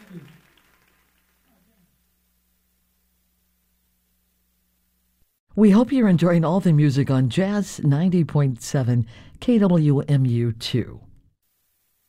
We hope you're enjoying all the music on Jazz 90.7 KWMU2.